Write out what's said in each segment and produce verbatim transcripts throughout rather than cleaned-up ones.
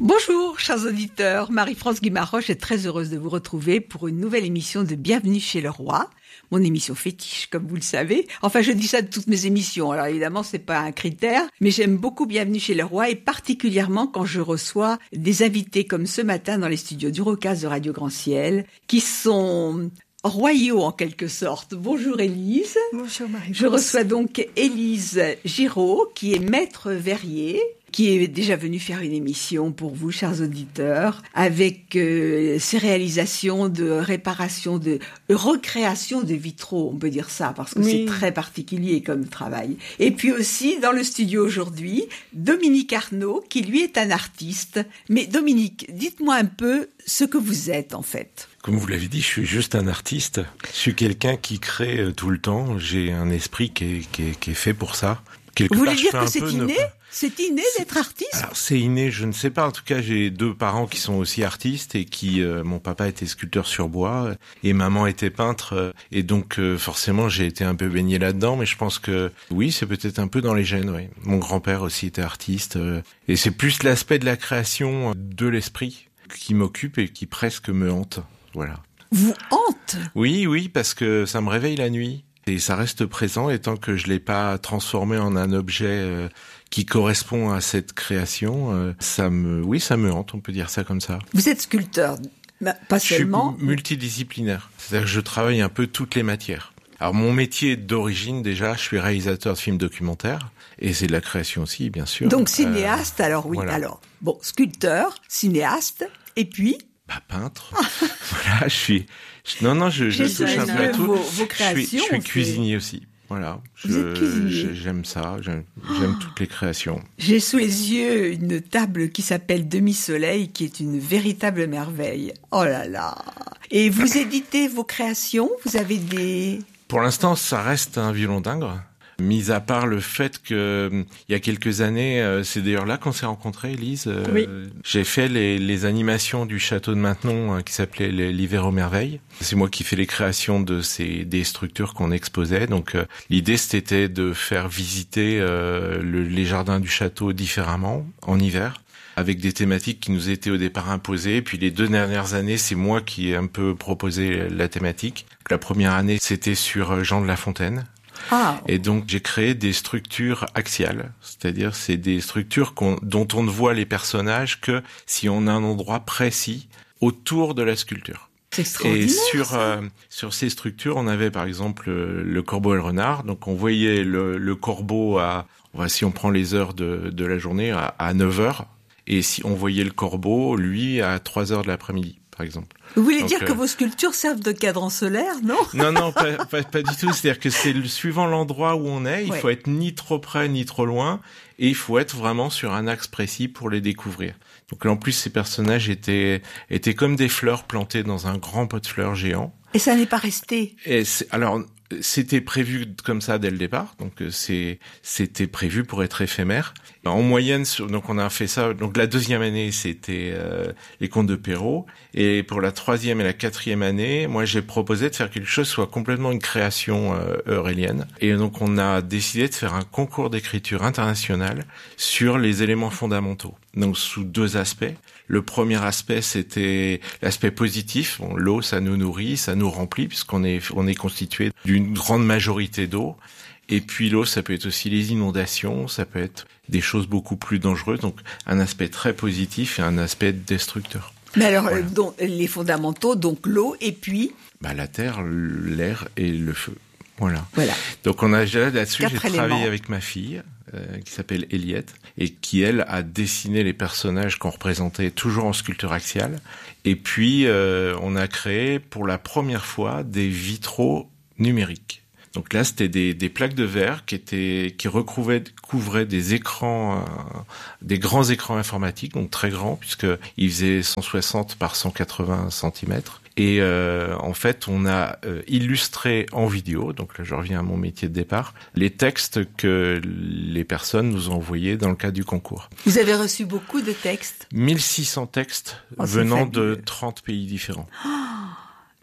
Bonjour, chers auditeurs. Marie-France Guimaroche est très heureuse de vous retrouver pour une nouvelle émission de Bienvenue chez le Roi. Mon émission fétiche, comme vous le savez. Enfin, je dis ça de toutes mes émissions. Alors évidemment, c'est pas un critère, mais j'aime beaucoup Bienvenue chez le Roi et particulièrement quand je reçois des invités comme ce matin dans les studios du Rocaz de Radio Grand Ciel, qui sont royaux en quelque sorte. Bonjour Élise. Bonjour Marie-France. Je reçois donc Élise Giraud, qui est maître verrier, qui est déjà venu faire une émission pour vous, chers auditeurs, avec euh, ses réalisations de réparation, de recréation de vitraux, on peut dire ça, parce que oui. C'est très particulier comme travail. Et puis aussi, dans le studio aujourd'hui, Dominique Arnaud, qui lui est un artiste. Mais Dominique, dites-moi un peu ce que vous êtes, en fait. Comme vous l'avez dit, je suis juste un artiste. Je suis quelqu'un qui crée tout le temps. J'ai un esprit qui est, qui est, qui est fait pour ça. Quelque vous voulez part, dire que c'est inné ? C'est inné d'être artiste ? Alors c'est inné, je ne sais pas. En tout cas, j'ai deux parents qui sont aussi artistes et qui, euh, mon papa était sculpteur sur bois et maman était peintre. Et donc euh, forcément, j'ai été un peu baigné là-dedans. Mais je pense que oui, c'est peut-être un peu dans les gènes. Oui. Mon grand-père aussi était artiste. Euh, et c'est plus l'aspect de la création de l'esprit qui m'occupe et qui presque me hante. Voilà. Vous hante ? Oui, oui, parce que ça me réveille la nuit. Et ça reste présent, et tant que je l'ai pas transformé en un objet euh, qui correspond à cette création, euh, ça me, oui, ça me hante, on peut dire ça comme ça. Vous êtes sculpteur, bah, pas je seulement. Je suis multidisciplinaire, c'est-à-dire que je travaille un peu toutes les matières. Alors mon métier d'origine, déjà, je suis réalisateur de films documentaires, et c'est de la création aussi, bien sûr. Donc cinéaste, euh, alors oui, voilà. alors bon, sculpteur, cinéaste, et puis. Bah peintre. Voilà, je suis. Non, non, je, je touche un peu à tout. Vos, vos créations, je suis, je suis cuisinier aussi. Voilà. Vous êtes cuisinier. J'aime ça. J'aime, j'aime toutes les créations. J'ai sous les yeux une table qui s'appelle Demi-Soleil, qui est une véritable merveille. Oh là là. Et vous éditez vos créations? Vous avez des... Pour l'instant, ça reste un violon d'Ingres. Mis à part le fait que il y a quelques années, euh, c'est d'ailleurs là qu'on s'est rencontrés, Élise. Euh, oui. J'ai fait les, les animations du château de Maintenon euh, qui s'appelait l'hiver aux merveilles. C'est moi qui fais les créations de ces des structures qu'on exposait. Donc euh, l'idée c'était de faire visiter euh, le, les jardins du château différemment en hiver, avec des thématiques qui nous étaient au départ imposées. Puis les deux dernières années, c'est moi qui ai un peu proposé la thématique. La première année, c'était sur Jean de La Fontaine. Ah. Et donc j'ai créé des structures axiales, c'est-à-dire c'est des structures qu'on, dont on ne voit les personnages que si on a un endroit précis autour de la sculpture. C'est extraordinaire. Et sur euh, sur ces structures, on avait par exemple le, le corbeau et le renard. Donc on voyait le, le corbeau à, si on prend les heures de, de la journée, à, à neuf heures, et si on voyait le corbeau, lui, à trois heures de l'après-midi, par exemple. Vous voulez Donc, dire euh... que vos sculptures servent de cadran solaire, non? Non, non, pas, pas, pas du tout. C'est-à-dire que c'est le, suivant l'endroit où on est, il ouais. faut être ni trop près ni trop loin, et il faut être vraiment sur un axe précis pour les découvrir. Donc là, en plus, ces personnages étaient étaient comme des fleurs plantées dans un grand pot de fleurs géant. Et ça n'est pas resté. Et c'est, alors. C'était prévu comme ça dès le départ, donc c'est c'était prévu pour être éphémère. En moyenne, sur, donc on a fait ça. Donc la deuxième année, c'était euh, les contes de Perrault, et pour la troisième et la quatrième année, moi j'ai proposé de faire quelque chose qui soit complètement une création euh, eurélienne. Et donc on a décidé de faire un concours d'écriture international sur les éléments fondamentaux. Donc sous deux aspects. Le premier aspect, c'était l'aspect positif. Bon, l'eau, ça nous nourrit, ça nous remplit, puisqu'on est on est constitué d'une grande majorité d'eau. Et puis l'eau, ça peut être aussi les inondations, ça peut être des choses beaucoup plus dangereuses. Donc un aspect très positif et un aspect destructeur. Mais alors, voilà. donc, les fondamentaux, donc l'eau, et puis bah, la terre, l'air et le feu. Voilà. Voilà. Donc on a déjà là-dessus, Quatre j'ai éléments. travaillé avec ma fille euh, qui s'appelle Eliette et qui elle a dessiné les personnages qu'on représentait toujours en sculpture axiale. Et puis euh, on a créé pour la première fois des vitraux numériques. Donc là, c'était des, des plaques de verre qui étaient qui recouvraient couvraient des écrans, euh, des grands écrans informatiques, donc très grands puisque ils faisaient cent soixante par cent quatre-vingts centimètres. Et euh, en fait, on a euh, illustré en vidéo, donc là je reviens à mon métier de départ, les textes que les personnes nous ont envoyés dans le cadre du concours. Vous avez reçu beaucoup de textes ? mille six cents textes oh, venant de trente pays différents. Oh,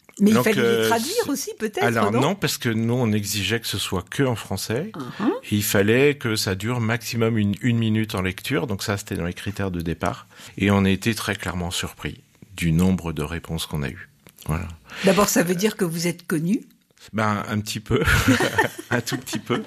Mais Donc, il fallait euh, les traduire aussi, peut-être, Alors non, non, parce que nous, on exigeait que ce soit que en français. uh-huh. Et il fallait que ça dure maximum une, une minute en lecture. Donc ça, c'était dans les critères de départ. Et on a été très clairement surpris du nombre de réponses qu'on a eues. Voilà. D'abord, ça veut dire que vous êtes connu. Ben, un petit peu. Un tout petit peu.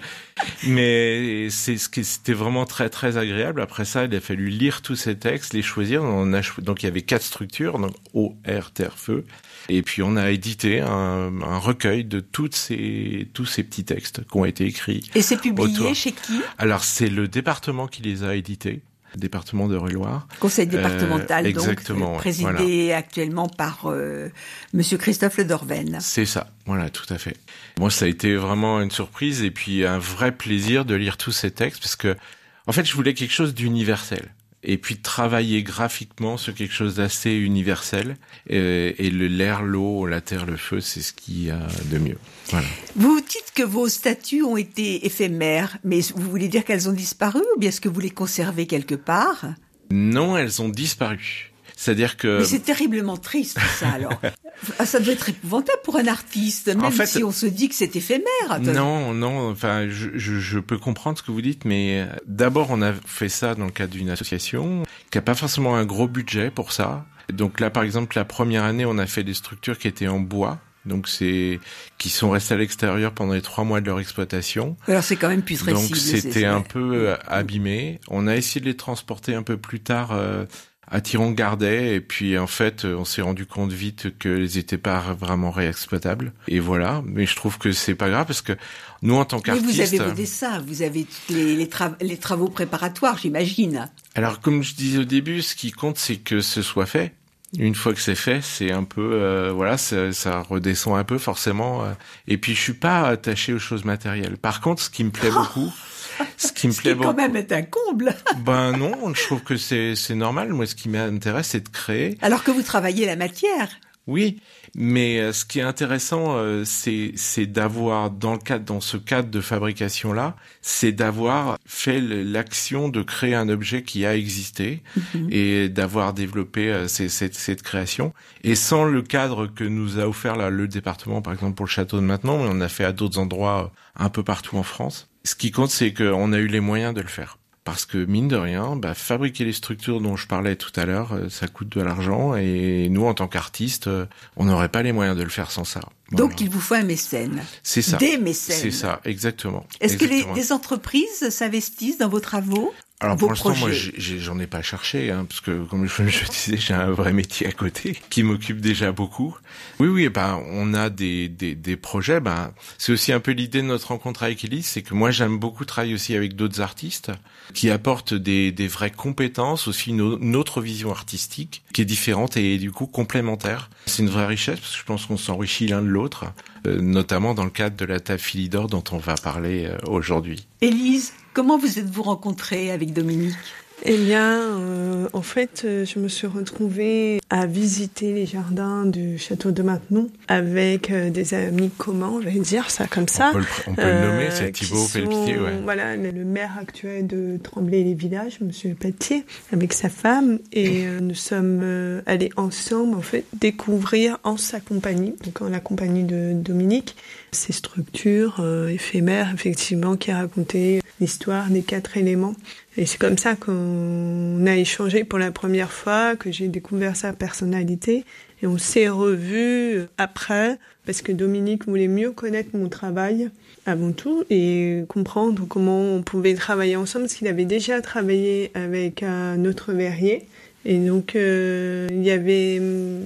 Mais c'est ce qui, c'était vraiment très, très agréable. Après ça, il a fallu lire tous ces textes, les choisir. On a, donc il y avait quatre structures. Donc eau, air, terre, feu. Et puis on a édité un, un recueil de toutes ces, tous ces petits textes qui ont été écrits. Et c'est publié autour. Chez qui? Alors c'est le département qui les a édités, le département de Eure-et-Loir. Conseil départemental, euh, exactement, donc, ouais, présidé voilà. actuellement par euh, Monsieur Christophe Le Dorven. C'est ça, voilà, tout à fait. Moi, ça a été vraiment une surprise et puis un vrai plaisir de lire tous ces textes parce que, en fait, je voulais quelque chose d'universel. Et puis de travailler graphiquement sur quelque chose d'assez universel. Et, et le l'air, l'eau, la terre, le feu, c'est ce qu'il y a de mieux. Voilà. Vous dites que vos statues ont été éphémères, mais vous voulez dire qu'elles ont disparu ou bien est-ce que vous les conservez quelque part? Non, elles ont disparu. C'est-à-dire que... Mais c'est terriblement triste, ça, alors. Ça doit être épouvantable pour un artiste, même en fait, si on se dit que c'est éphémère. Non, non, enfin, je, je, je peux comprendre ce que vous dites, mais d'abord, on a fait ça dans le cadre d'une association qui a pas forcément un gros budget pour ça. Donc là, par exemple, la première année, on a fait des structures qui étaient en bois. Donc c'est qui sont restés à l'extérieur pendant les trois mois de leur exploitation. Alors c'est quand même plus récible. Donc c'était un peu abîmé. On a essayé de les transporter un peu plus tard euh, à Thiron-Gardet et puis en fait on s'est rendu compte vite qu'ils étaient pas vraiment réexploitables. Et voilà. Mais je trouve que c'est pas grave parce que nous en tant qu'artistes. Mais vous avez vos dessins, vous avez les, les, tra- les travaux préparatoires, j'imagine. Alors comme je disais au début, ce qui compte c'est que ce soit fait. Une fois que c'est fait, c'est un peu, euh, voilà, ça, ça redescend un peu forcément. Euh. Et puis je suis pas attaché aux choses matérielles. Par contre, ce qui me plaît beaucoup, ce qui me ce plaît qui beaucoup, quand même est un comble. Ben non, je trouve que c'est c'est normal. Moi, ce qui m'intéresse, c'est de créer. Alors que vous travaillez la matière. Oui, mais euh, ce qui est intéressant, euh, c'est c'est d'avoir dans le cadre dans ce cadre de fabrication là, c'est d'avoir fait l'action de créer un objet qui a existé mm-hmm. et d'avoir développé euh, ces, cette cette création. Et sans le cadre que nous a offert là le département, par exemple pour le château de Maintenon, mais on a fait à d'autres endroits euh, un peu partout en France. Ce qui compte, c'est qu'on a eu les moyens de le faire. Parce que, mine de rien, bah, fabriquer les structures dont je parlais tout à l'heure, ça coûte de l'argent et nous, en tant qu'artistes, on n'aurait pas les moyens de le faire sans ça. Voilà. Donc, il vous faut un mécène. C'est ça. Des mécènes. C'est ça, exactement. Est-ce exactement. que les, les entreprises s'investissent dans vos travaux? Alors Vos pour l'instant, moi, projets. j'ai, j'en ai pas cherché, hein, parce que comme je, je disais, j'ai un vrai métier à côté qui m'occupe déjà beaucoup. Oui, oui, ben on a des des, des projets. Ben c'est aussi un peu l'idée de notre rencontre avec Élise, c'est que moi j'aime beaucoup travailler aussi avec d'autres artistes qui apportent des des vraies compétences, aussi une, une autre vision artistique qui est différente et du coup complémentaire. C'est une vraie richesse parce que je pense qu'on s'enrichit l'un de l'autre, euh, notamment dans le cadre de la table Philidor dont on va parler euh, aujourd'hui. Élise, comment vous êtes-vous rencontrée avec Dominique? Eh bien, euh, en fait, je me suis retrouvée à visiter les jardins du château de Maintenon avec euh, des amis communs, je vais dire ça comme ça. On peut le, on peut euh, le nommer, c'est Thibaut Pelletier, ouais. Voilà, le, le maire actuel de Tremblay-les-Villages, Monsieur Pelletier, avec sa femme, et euh, nous sommes euh, allés ensemble, en fait, découvrir en sa compagnie, donc en la compagnie de Dominique, ces structures euh, éphémères, effectivement, qui racontaient l'histoire des quatre éléments. Et c'est comme ça qu'on a échangé pour la première fois, que j'ai découvert sa personnalité. Et on s'est revus après, parce que Dominique voulait mieux connaître mon travail avant tout et comprendre comment on pouvait travailler ensemble, parce qu'il avait déjà travaillé avec un autre verrier. Et donc, euh, il y avait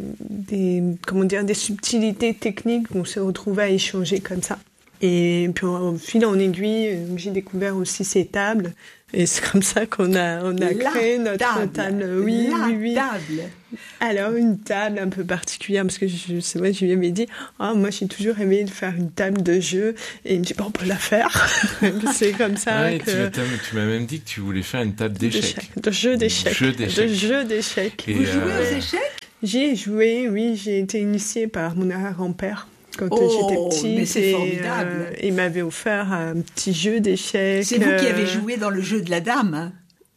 des, comment dire, des subtilités techniques qu'on s'est retrouvés à échanger comme ça. Et puis, au fil en aiguille, j'ai découvert aussi ces tables. Et c'est comme ça qu'on a, on a La créé notre table. table. Oui, La oui, oui. table. Alors, une table un peu particulière, parce que je, c'est vrai, je lui avais dit, ah, moi, j'ai toujours aimé de faire une table de jeu. Et il me dit, bon, on peut la faire. C'est comme ça ouais, que... Tu, tu m'as même dit que tu voulais faire une table d'échecs. De jeu d'échecs. Jeu d'échecs. De jeu d'échecs. Vous jouez euh... aux échecs? J'y ai joué, oui. J'ai été initiée par mon arrière-grand-père. Quand oh, j'étais petite, mais c'est et, formidable. Euh, il m'avait offert un petit jeu d'échecs. C'est vous euh... qui avez joué dans le jeu de la dame.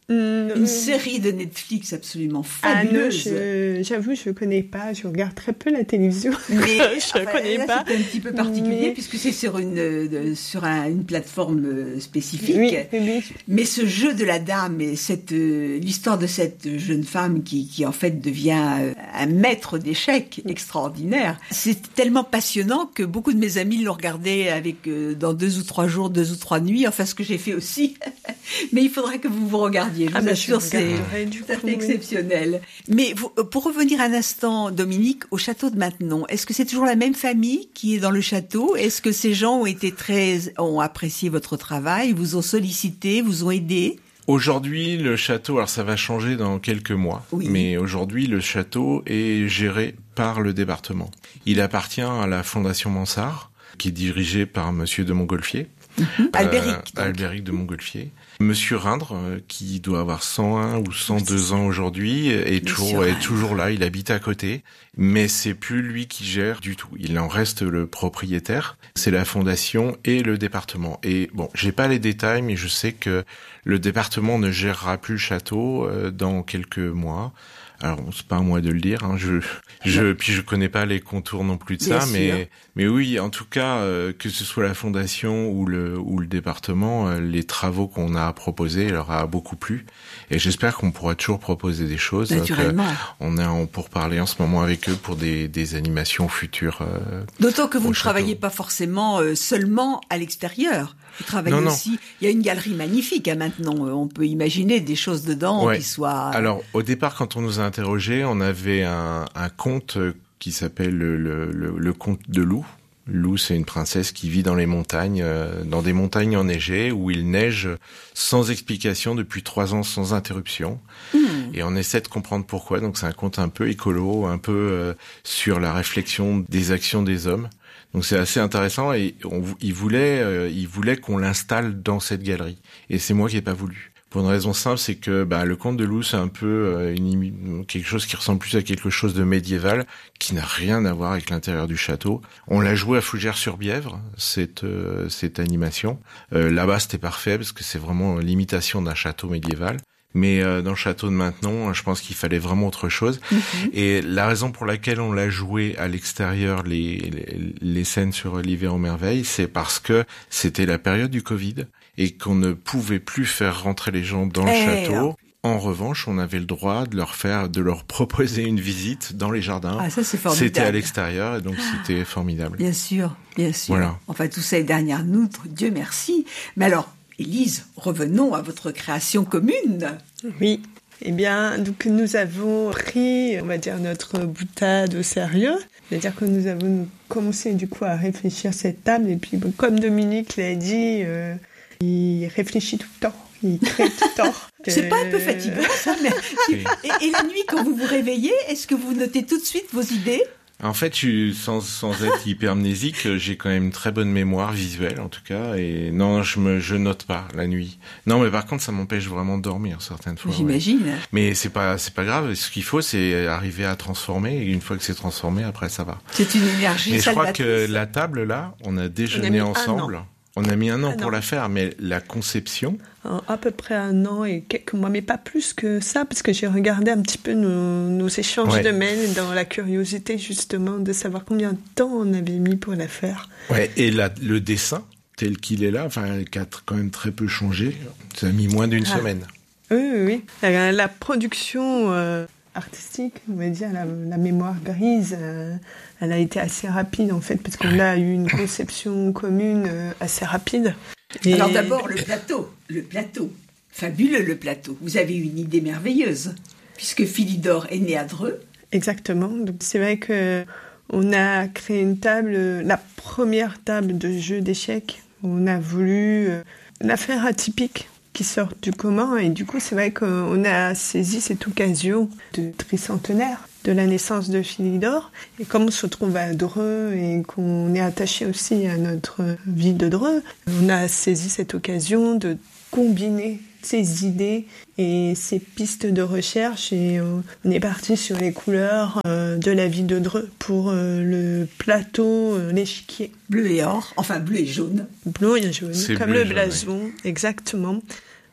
Mmh, une série de Netflix absolument fabuleuse. Ah non, je, j'avoue, je connais pas. Je regarde très peu la télévision. Mais je enfin, connais là, pas. C'est un petit peu particulier mais... puisque c'est sur une de, sur un, une plateforme spécifique. Oui, oui. Mais ce jeu de la dame et cette euh, l'histoire de cette jeune femme qui qui en fait devient euh, un maître d'échecs extraordinaire. C'est tellement passionnant que beaucoup de mes amis l'ont regardé avec euh, dans deux ou trois jours, deux ou trois nuits. Enfin, ce que j'ai fait aussi. Mais il faudra que vous vous regardiez. Je ah vous bah assure, c'est tout à fait exceptionnel. Mais vous, pour revenir un instant, Dominique, au château de Maintenon, est-ce que c'est toujours la même famille qui est dans le château? Est-ce que ces gens ont été très, ont apprécié votre travail, vous ont sollicité, vous ont aidé? Aujourd'hui, le château, alors ça va changer dans quelques mois, oui. mais aujourd'hui, le château est géré par le département. Il appartient à la Fondation Mansart, qui est dirigée par Monsieur de Montgolfier. Mmh. Euh, Albéric. Albéric de Montgolfier. Monsieur Rindre, euh, qui doit avoir cent un ou cent deux ans aujourd'hui, est toujours, est toujours là. Il habite à côté, mais c'est plus lui qui gère du tout. Il en reste le propriétaire. C'est la fondation et le département. Et bon, j'ai pas les détails, mais je sais que le département ne gérera plus le château euh, dans quelques mois. Alors, c'est pas à moi de le dire, hein. Je, je, puis je connais pas les contours non plus de ça, Bien mais, sûr. mais oui, en tout cas, euh, que ce soit la fondation ou le, ou le département, euh, les travaux qu'on a proposés leur a beaucoup plu. Et j'espère qu'on pourra toujours proposer des choses. Naturellement. Donc, euh, on est en pourparlers en ce moment avec eux pour des, des animations futures. Euh, D'autant que vous ne château. travaillez pas forcément euh, seulement à l'extérieur. Vous travaillez non, aussi. Non. Il y a une galerie magnifique hein, maintenant. On peut imaginer des choses dedans ouais. qui soient. Alors, au départ, quand on nous a interrogés, on avait un, un conte qui s'appelle le, le, le, le conte de Lou. Lou, c'est une princesse qui vit dans les montagnes, euh, dans des montagnes enneigées où il neige sans explication depuis trois ans, sans interruption. Mmh. Et on essaie de comprendre pourquoi. Donc, c'est un conte un peu écolo, un peu euh, sur la réflexion des actions des hommes. Donc c'est assez intéressant et on, il voulait, euh, il voulait qu'on l'installe dans cette galerie. Et c'est moi qui ai pas voulu. Pour une raison simple, c'est que bah, le conte de Lou, c'est un peu euh, une, quelque chose qui ressemble plus à quelque chose de médiéval, qui n'a rien à voir avec l'intérieur du château. On l'a joué à Fougères-sur-Bièvre, cette euh, cette animation. Euh, là-bas, c'était parfait parce que c'est vraiment l'imitation d'un château médiéval. Mais euh, dans le château de Maintenon, je pense qu'il fallait vraiment autre chose. Mmh. Et la raison pour laquelle on l'a joué à l'extérieur, les, les, les scènes sur l'hiver aux merveilles, c'est parce que c'était la période du Covid et qu'on ne pouvait plus faire rentrer les gens dans le hey, château. Alors. En revanche, on avait le droit de leur faire, de leur proposer une visite dans les jardins. Ah, ça, c'est formidable. C'était à l'extérieur et donc c'était formidable. Bien sûr, bien sûr. Voilà. Enfin, tout ça est dernière noutre, Dieu merci. Mais alors, Élise, revenons à votre création commune. Oui. Eh bien, donc nous avons pris, on va dire, notre boutade au sérieux. C'est-à-dire que nous avons commencé du coup à réfléchir cette table. Et puis, bon, comme Dominique l'a dit, euh, il réfléchit tout le temps. Il crée tout le temps. C'est pas un peu fatigant, ça, mais... et, et la nuit, quand vous vous réveillez, est-ce que vous notez tout de suite vos idées ? En fait, je suis, sans, sans être hypermnésique, j'ai quand même une très bonne mémoire visuelle, en tout cas. Et non, je me, je note pas la nuit. Non, mais par contre, ça m'empêche vraiment de dormir certaines fois. J'imagine. Ouais. Mais c'est pas, c'est pas grave. Ce qu'il faut, c'est arriver à transformer. Et une fois que c'est transformé, après, ça va. C'est une énergie. Mais je crois que la table là, on a déjeuné on a ensemble. On a mis un an un pour an. la faire, mais la conception... À peu près un an et quelques mois, mais pas plus que ça, parce que j'ai regardé un petit peu nos, nos échanges ouais. de mails dans la curiosité, justement, de savoir combien de temps on avait mis pour la faire. Ouais, et la, le dessin, tel qu'il est là, enfin, qui a quand même très peu changé, ça a mis moins d'une ah. semaine. Oui, oui, oui. La, la production... Euh, artistique, on va dire, la, la mémoire grise, euh, elle a été assez rapide en fait, parce qu'on a eu une conception commune euh, assez rapide. Et... Alors d'abord, le plateau, le plateau, fabuleux le plateau. Vous avez une idée merveilleuse, puisque Philidor est né à Dreux. Exactement, donc c'est vrai que on a créé une table, la première table de jeu d'échecs, on a voulu euh, la faire atypique, qui sortent du commun, et du coup c'est vrai qu'on a saisi cette occasion de tricentenaire de la naissance de Philidor, et comme on se trouve à Dreux et qu'on est attaché aussi à notre ville de Dreux, on a saisi cette occasion de combiner ces idées et ces pistes de recherche, et on est parti sur les couleurs de la ville de Dreux pour le plateau, l'échiquier. Bleu et or, enfin bleu et jaune. Bleu et jaune, c'est comme bleu le blason, jaune, oui. Exactement.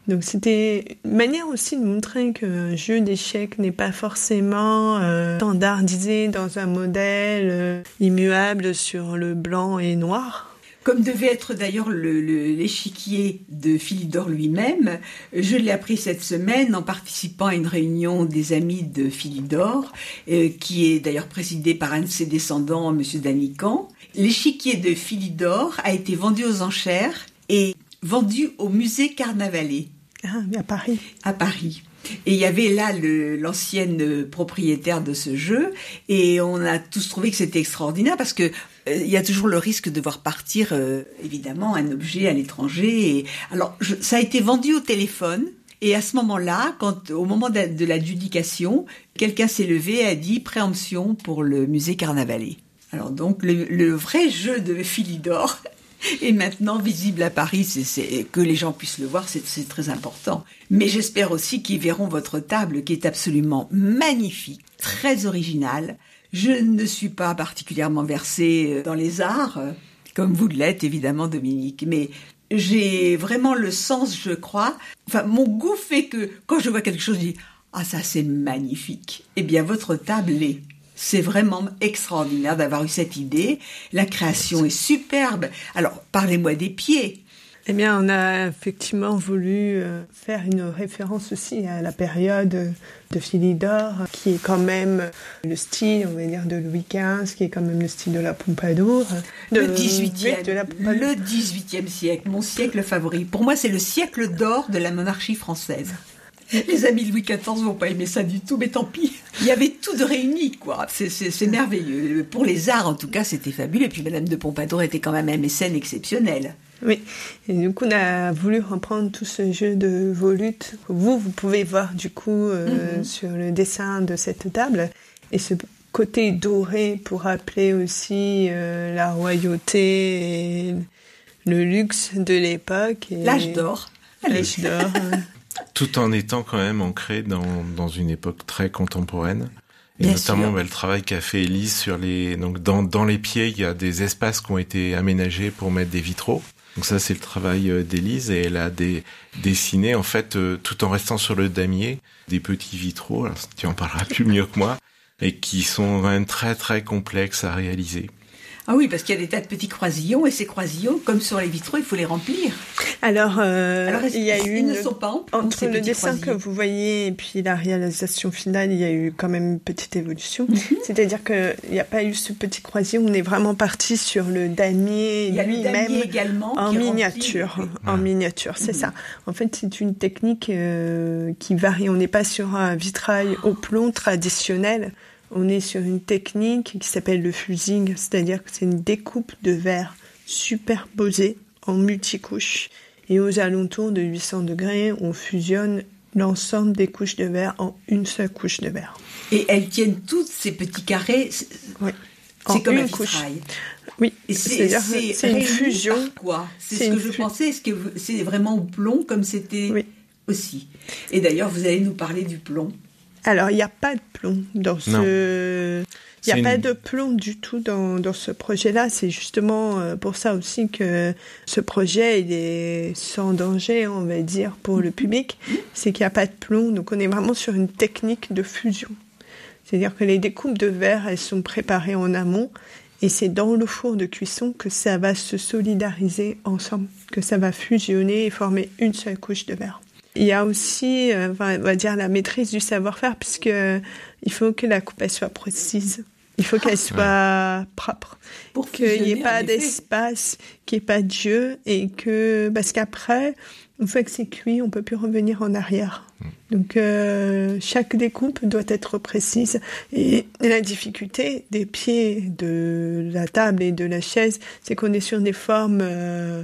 Donc c'était une manière aussi de montrer qu'un jeu d'échecs n'est pas forcément euh, standardisé dans un modèle euh, immuable sur le blanc et noir. Comme devait être d'ailleurs le, le, l'échiquier de Philidor lui-même, je l'ai appris cette semaine en participant à une réunion des amis de Philidor, euh, qui est d'ailleurs présidée par un de ses descendants, M. Danican. L'échiquier de Philidor a été vendu aux enchères et vendu au musée Carnavalet. Ah, à Paris. À Paris. Et il y avait là le, l'ancienne propriétaire de ce jeu, et on a tous trouvé que c'était extraordinaire parce que euh, il y a toujours le risque de voir partir euh, évidemment un objet à l'étranger. Et alors je, ça a été vendu au téléphone. Et à ce moment-là, quand au moment de, de l'adjudication, quelqu'un s'est levé et a dit préemption pour le musée Carnavalet. Alors donc le, le vrai jeu de Philidor est maintenant visible à Paris, c'est, c'est, que les gens puissent le voir, c'est, c'est très important. Mais j'espère aussi qu'ils verront votre table qui est absolument magnifique, très originale. Je ne suis pas particulièrement versée dans les arts, comme vous l'êtes évidemment Dominique, mais j'ai vraiment le sens, je crois. Enfin, mon goût fait que quand je vois quelque chose, je dis « Ah, ça c'est magnifique !» Eh bien, votre table l'est. C'est vraiment extraordinaire d'avoir eu cette idée. La création est superbe. Alors, parlez-moi des pieds. Eh bien, on a effectivement voulu faire une référence aussi à la période de Philidor, qui est quand même le style, on va dire, de Louis quinze, qui est quand même le style de la Pompadour. De, le dix-huitième, de la Pompadour. Le dix-huitième siècle, mon siècle favori. Pour moi, c'est le siècle d'or de la monarchie française. Les amis de Louis quatorze vont pas aimer ça du tout, mais tant pis. Il y avait tout de réuni, quoi. C'est, c'est, c'est merveilleux. Pour les arts, en tout cas, c'était fabuleux. Et puis, Madame de Pompadour était quand même un mécène exceptionnel. Oui. Et du coup, on a voulu reprendre tout ce jeu de volutes. Vous, vous pouvez voir, du coup, euh, mm-hmm. sur le dessin de cette table. Et ce côté doré pour rappeler aussi euh, la royauté et le luxe de l'époque. Et l'âge d'or. L'âge d'or. Tout en étant quand même ancré dans, dans une époque très contemporaine. Et Bien notamment sûr. bah, le travail qu'a fait Élise sur les... Donc dans, dans les pieds, il y a des espaces qui ont été aménagés pour mettre des vitraux. Donc ça, c'est le travail d'Élise. Et elle a des, dessiné, en fait, euh, tout en restant sur le damier, des petits vitraux, alors tu en parleras plus mieux que moi, et qui sont quand même très très complexes à réaliser. Ah oui, parce qu'il y a des tas de petits croisillons, et ces croisillons, comme sur les vitraux, il faut les remplir. Alors, euh, Alors il y a eu ils une... ne sont pas en entre le dessin croisillons. Que vous voyez et puis la réalisation finale, il y a eu quand même une petite évolution. Mm-hmm. C'est-à-dire qu'il n'y a pas eu ce petit croisillon, on est vraiment parti sur le damier lui-même également, en miniature. Remplit... En ouais. miniature, c'est mm-hmm. ça. En fait, c'est une technique euh, qui varie. On n'est pas sur un vitrail au plomb traditionnel. On est sur une technique qui s'appelle le fusing, c'est-à-dire que c'est une découpe de verre superposée en multicouches. Et aux alentours de huit cents degrés, on fusionne l'ensemble des couches de verre en une seule couche de verre. Et elles tiennent toutes ces petits carrés. Oui. C'est en comme un couche. vitrail. Oui, et c'est, c'est, c'est une fusion. Par quoi C'est, c'est ce que je fu- pensais. Est-ce que c'est vraiment au plomb comme c'était oui. aussi? Et d'ailleurs, vous allez nous parler du plomb. Alors, il n'y a pas de plomb dans ce... Il n'y a pas une... de plomb du tout dans, dans ce projet-là. C'est justement pour ça aussi que ce projet, il est sans danger, on va dire, pour le public. C'est qu'il n'y a pas de plomb. Donc, on est vraiment sur une technique de fusion. C'est-à-dire que les découpes de verre, elles sont préparées en amont. Et c'est dans le four de cuisson que ça va se solidariser ensemble, que ça va fusionner et former une seule couche de verre. Il y a aussi, euh, on va dire, la maîtrise du savoir-faire, puisque euh, il faut que la coupe elle soit précise. Il faut qu'elle soit ouais. propre. Pour qu'il n'y ait pas d'espace, qu'il n'y ait pas de jeu, et que, parce qu'après, une fois que c'est cuit, on ne peut plus revenir en arrière. Mmh. Donc, euh, chaque découpe doit être précise. Et la difficulté des pieds de la table et de la chaise, c'est qu'on est sur des formes... Euh,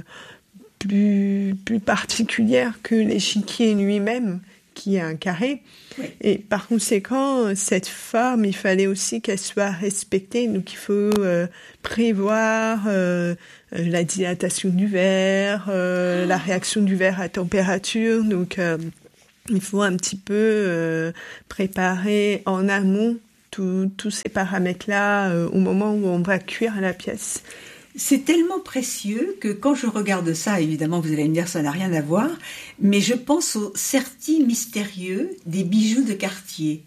Plus, plus particulière que l'échiquier lui-même, qui est un carré. Oui. Et par conséquent, cette forme, il fallait aussi qu'elle soit respectée. Donc, il faut euh, prévoir euh, la dilatation du verre, euh, oh. la réaction du verre à température. Donc, euh, il faut un petit peu euh, préparer en amont tous ces paramètres-là euh, au moment où on va cuire la pièce. C'est tellement précieux que quand je regarde ça, évidemment, vous allez me dire ça n'a rien à voir, mais je pense au certi mystérieux des bijoux de Cartier.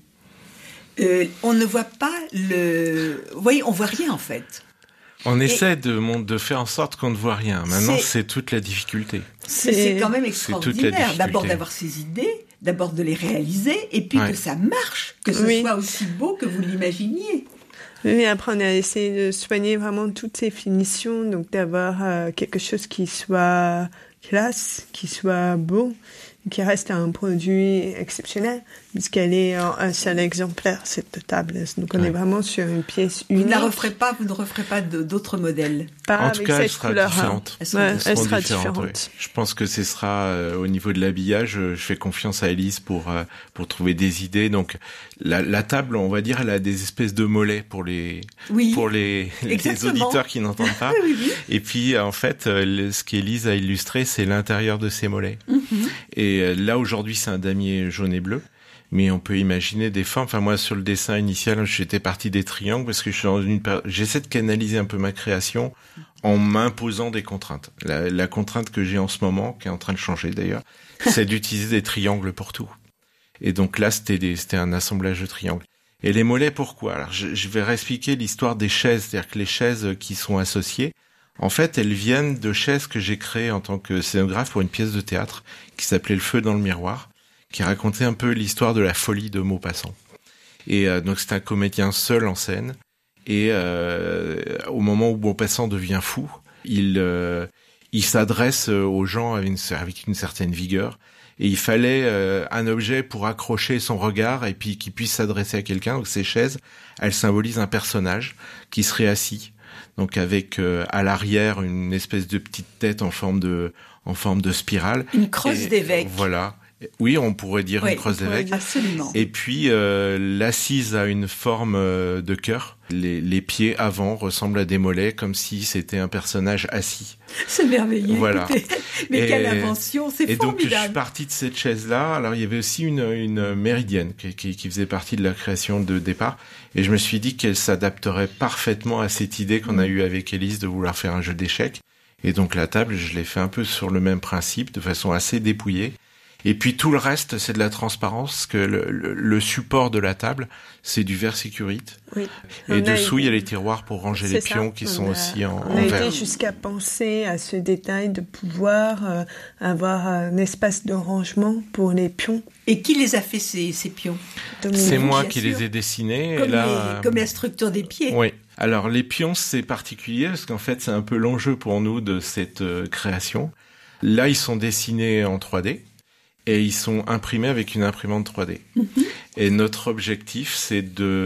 Euh, on ne voit pas le... Vous voyez, on voit rien en fait. On Et essaie de, de faire en sorte qu'on ne voit rien. Maintenant, c'est, c'est toute la difficulté. C'est, c'est quand même extraordinaire. D'abord d'avoir ces idées, d'abord de les réaliser, et puis ouais. que ça marche, que ce oui. soit aussi beau que vous l'imaginiez. Oui, après on a essayé de soigner vraiment toutes ces finitions, donc d'avoir euh, quelque chose qui soit classe, qui soit beau, qui reste un produit exceptionnel, puisqu'elle est en un seul exemplaire, cette table. Donc on ouais. est vraiment sur une pièce unique. Vous ne la referez pas, vous ne referez pas de, d'autres modèles. Pas en tout cas, elle sera couleur, différente. Elle sera, ouais, elle sera différente. Oui. Je pense que ce sera euh, au niveau de l'habillage. Je fais confiance à Élise pour euh, pour trouver des idées. Donc la, la table, on va dire, elle a des espèces de mollets pour les oui, pour les, les auditeurs qui n'entendent pas. oui, oui. Et puis en fait, euh, ce qu'Élise a illustré, c'est l'intérieur de ces mollets. Mm-hmm. Et euh, là aujourd'hui, c'est un damier jaune et bleu. Mais on peut imaginer des formes. Enfin, moi, sur le dessin initial, j'étais parti des triangles parce que je suis dans une période... J'essaie de canaliser un peu ma création en m'imposant des contraintes. La, la contrainte que j'ai en ce moment, qui est en train de changer d'ailleurs, c'est d'utiliser des triangles pour tout. Et donc là, c'était, des, c'était un assemblage de triangles. Et les mollets, pourquoi? Alors, je, je vais réexpliquer l'histoire des chaises. C'est-à-dire que les chaises qui sont associées, en fait, elles viennent de chaises que j'ai créées en tant que scénographe pour une pièce de théâtre qui s'appelait Le Feu dans le miroir, qui racontait un peu l'histoire de la folie de Maupassant. Et euh, donc c'est un comédien seul en scène, et euh, au moment où Maupassant devient fou, il euh, il s'adresse aux gens avec une, avec une certaine vigueur, et il fallait euh, un objet pour accrocher son regard et puis qu'il puisse s'adresser à quelqu'un. Donc ces chaises, elles symbolisent un personnage qui serait assis, donc avec euh, à l'arrière une espèce de petite tête en forme de en forme de spirale. Une crosse et, d'évêque. Voilà. Oui, on pourrait dire oui, une crosse d'évêque. Absolument. Et puis euh, l'assise a une forme euh, de cœur. Les, les pieds avant ressemblent à des mollets, comme si c'était un personnage assis. C'est merveilleux. Voilà. Mais et, quelle invention, c'est et formidable. Et donc je suis parti de cette chaise-là. Alors il y avait aussi une, une méridienne qui, qui, qui faisait partie de la création de départ. Et je me suis dit qu'elle s'adapterait parfaitement à cette idée qu'on mmh. a eue avec Élise de vouloir faire un jeu d'échecs. Et donc la table, je l'ai fait un peu sur le même principe, de façon assez dépouillée. Et puis tout le reste, c'est de la transparence, que le, le, le support de la table, c'est du verre sécurite. Oui. Et on dessous, a... il y a les tiroirs pour ranger c'est les pions ça. qui on sont a... aussi en, on en verre. On a été jusqu'à penser à ce détail de pouvoir euh, avoir un espace de rangement pour les pions. Et qui les a fait, ces, ces pions? C'est moi qui sûr. les ai dessinés. Comme, et là, les, comme la structure des pieds. Oui. Alors les pions, c'est particulier, parce qu'en fait, c'est un peu l'enjeu pour nous de cette euh, création. Là, ils sont dessinés en trois D. Et ils sont imprimés avec une imprimante trois D. Mm-hmm. Et notre objectif, c'est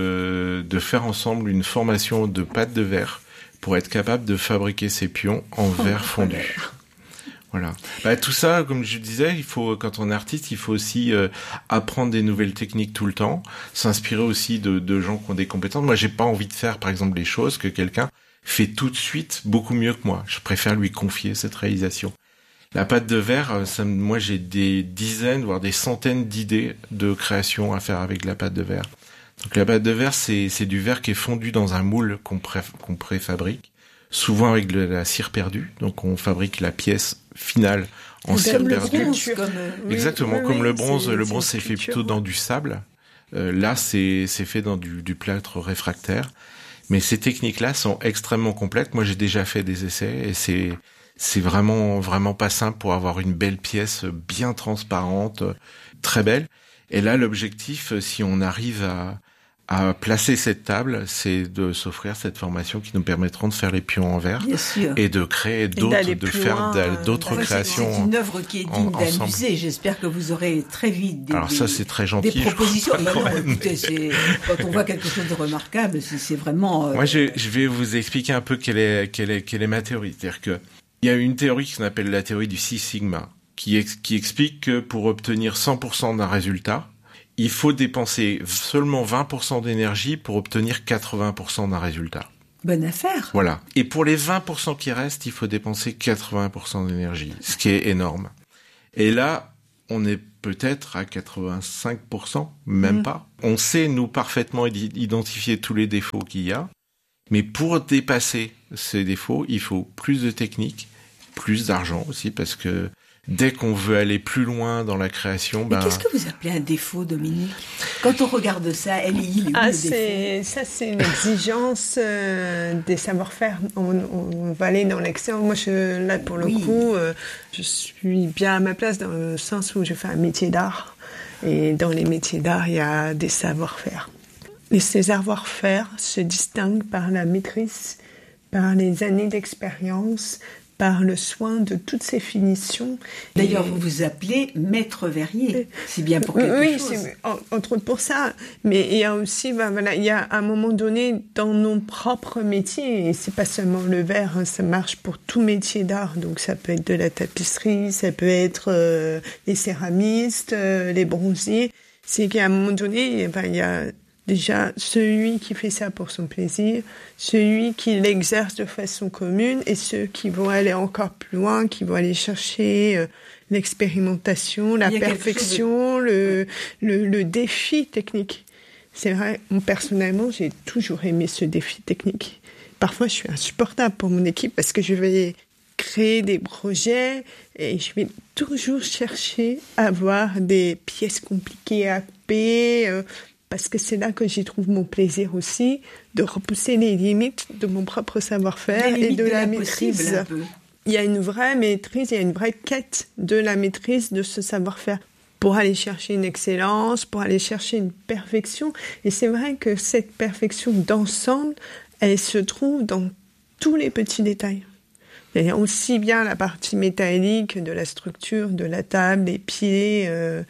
de, de faire ensemble une formation de pâte de verre pour être capable de fabriquer ces pions en oh, verre fondu. Verre. Voilà. Bah, tout ça, comme je disais, il faut, quand on est artiste, il faut aussi euh, apprendre des nouvelles techniques tout le temps, s'inspirer aussi de, de gens qui ont des compétences. Moi, j'ai pas envie de faire, par exemple, les choses que quelqu'un fait tout de suite beaucoup mieux que moi. Je préfère lui confier cette réalisation. La pâte de verre, ça, moi j'ai des dizaines, voire des centaines d'idées de création à faire avec la pâte de verre. Donc la pâte de verre, c'est, c'est du verre qui est fondu dans un moule qu'on, pré, qu'on préfabrique, souvent avec de la cire perdue. Donc on fabrique la pièce finale en cire comme perdue. Le bronze, comme, oui, Exactement, oui, comme oui, le bronze. c'est, le c'est bronze c'est fait plutôt dans du sable. Euh, là, c'est, c'est fait dans du, du plâtre réfractaire. Mais ces techniques-là sont extrêmement complètes. Moi, j'ai déjà fait des essais et c'est c'est vraiment vraiment pas simple pour avoir une belle pièce bien transparente, très belle. Et là, l'objectif, si on arrive à à placer cette table, c'est de s'offrir cette formation qui nous permettront de faire les pions en verre et de créer d'autres, de faire loin, d'autres bah, créations. C'est une œuvre qui est digne d'un musée. J'espère que vous aurez très vite des, Alors ça, c'est très gentil, des propositions. Je crois, non, non, écoutez, c'est, quand on voit quelque chose de remarquable, c'est, c'est vraiment. Euh... Moi, je, je vais vous expliquer un peu quelle est quelle est quelle est ma théorie. C'est-à-dire que il y a une théorie qu'on appelle la théorie du Six Sigma, qui ex, qui explique que pour obtenir cent pour cent d'un résultat, il faut dépenser seulement vingt pour cent d'énergie pour obtenir quatre-vingts pour cent d'un résultat. Bonne affaire. Voilà. Et pour les vingt pour cent qui restent, il faut dépenser quatre-vingts pour cent d'énergie, ce qui est énorme. Et là, on est peut-être à quatre-vingt-cinq pour cent, même mmh. pas. On sait, nous, parfaitement identifier tous les défauts qu'il y a, Mais pour dépasser ces défauts, il faut plus de technique, plus d'argent aussi, parce que dès qu'on veut aller plus loin dans la création, ben... Mais qu'est-ce que vous appelez un défaut, Dominique ? Quand on regarde ça, elle est il est où ah, le c'est, défaut ? Ça, c'est une exigence euh, des savoir-faire. On, on va aller dans l'excellence. Moi, je, là, pour le oui. coup, euh, je suis bien à ma place dans le sens où je fais un métier d'art. Et dans les métiers d'art, il y a des savoir-faire. Et ces savoir-faire se distinguent par la maîtrise, par les années d'expérience, par le soin de toutes ces finitions. D'ailleurs, et... vous vous appelez maître verrier. C'est bien pour quelque oui, chose. Oui, c'est entre autres pour ça. Mais il y a aussi, ben, voilà, il y a un moment donné dans nos propres métiers, et c'est pas seulement le verre, hein, ça marche pour tout métier d'art. Donc ça peut être de la tapisserie, ça peut être euh, les céramistes, euh, les bronziers. C'est qu'à un moment donné, ben, il y a déjà, celui qui fait ça pour son plaisir, celui qui l'exerce de façon commune et ceux qui vont aller encore plus loin, qui vont aller chercher euh, l'expérimentation, la perfection, de... le, le, le défi technique. C'est vrai, moi, personnellement, j'ai toujours aimé ce défi technique. Parfois, je suis insupportable pour mon équipe parce que je vais créer des projets et je vais toujours chercher à avoir des pièces compliquées à couper, euh, parce que c'est là que j'y trouve mon plaisir aussi, de repousser les limites de mon propre savoir-faire et de, de la maîtrise. Il y a une vraie maîtrise, il y a une vraie quête de la maîtrise de ce savoir-faire pour aller chercher une excellence, pour aller chercher une perfection. Et c'est vrai que cette perfection d'ensemble, elle se trouve dans tous les petits détails. Il y a aussi bien la partie métallique de la structure, de la table, des pieds... Euh,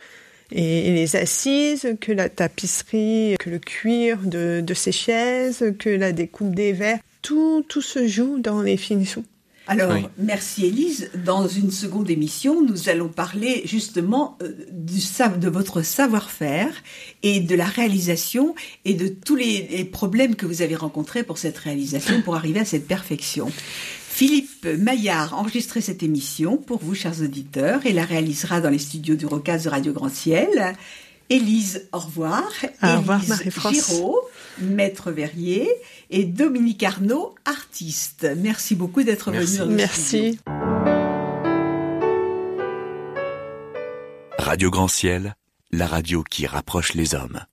et les assises, que la tapisserie, que le cuir de, de ces chaises, que la découpe des verres. Tout, tout se joue dans les finitions. Alors, oui. Merci Élise. Dans une seconde émission, nous allons parler justement euh, du, de votre savoir-faire et de la réalisation et de tous les, les problèmes que vous avez rencontrés pour cette réalisation, pour arriver à cette perfection. Philippe Maillard a enregistré cette émission pour vous, chers auditeurs, et la réalisera dans les studios du Rocaz de Radio Grand Ciel. Élise, au revoir. Au Élise revoir, Marie-France. Giraud, maître verrier, et Dominique Arnaud, artiste. Merci beaucoup d'être venu dans le Merci. studio. Radio Grand Ciel, la radio qui rapproche les hommes.